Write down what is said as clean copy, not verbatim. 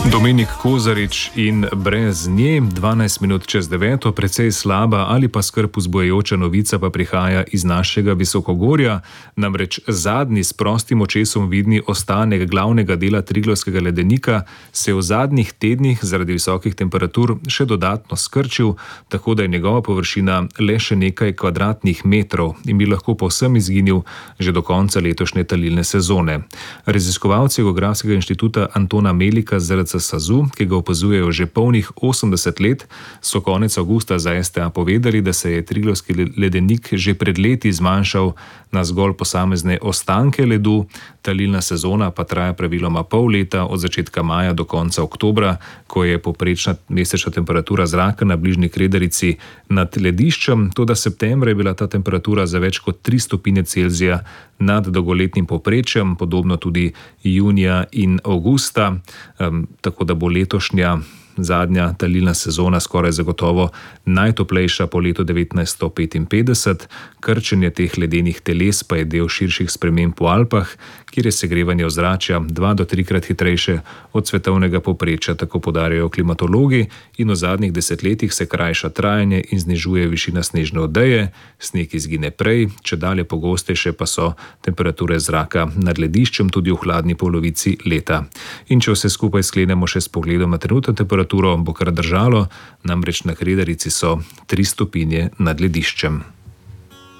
Dominik Kozarič in brez nje, 12 minut čez 9, precej slaba ali pa skrb vzbujajoča novica pa prihaja iz našega Visokogorja, namreč zadnji s prostim očesom vidni ostanek glavnega dela Triglavskega ledenika se je v zadnjih tednih zaradi visokih temperatur še dodatno skrčil, tako da je njegova površina le še nekaj kvadratnih metrov in bi lahko povsem izginil že do konca letošnje talilne sezone. Raziskovalci Geografskega inštituta Antona Melika z SAZU, ki ga opazujejo že polnih 80 let, so konec avgusta za STA povedali, da se je Triglavski ledenik že pred leti zmanjšal na zgolj posamezne ostanke ledu, talilna sezona pa traja praviloma pol leta od začetka maja do konca oktobra, ko je povprečna mesečna temperatura zraka na bližnji Kredarici nad lediščem, toda septembra je bila ta temperatura za več kot 3 stopinje Celzija nad dolgoletnim povprečjem, podobno tudi junija in avgusta, tako da bo letošnja zadnja talilna sezona skoraj zagotovo najtoplejša po letu 1955. Krčenje teh ledenih teles pa je del širših sprememb v Alpah, kjer je segrevanje ozračja 2 do 3-krat hitrejše od svetovnega povprečja, tako poudarjajo klimatologi, in v zadnjih desetletjih se krajša trajanje in znižuje višina snežne odeje, sneg izgine prej, čedalje pogostejše pa so temperature zraka nad lediščem tudi v hladni polovici leta. In če vse skupaj sklenemo še s pogledom na trenutno temperaturo, bo kar držalo, namreč na Kredarici so 3 stopinje nad lediščem.